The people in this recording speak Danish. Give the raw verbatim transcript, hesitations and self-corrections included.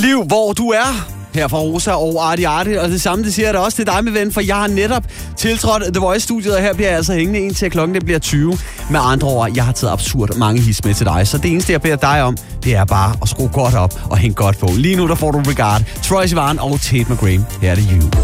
liv, hvor du er. Her fra Rosa og Arti Arti, og det samme, det siger jeg da også til dig, med ven, for jeg har netop tiltrådt The Voice-studiet, og her bliver jeg altså hængende indtil klokken det bliver tyve. Med andre ord, jeg har taget absurd mange hits med til dig, så det eneste, jeg beder dig om, det er bare at skrue godt op og hænge godt på. Lige nu, der får du Regard, Troye Sivan og Tate McRae. Her er det You.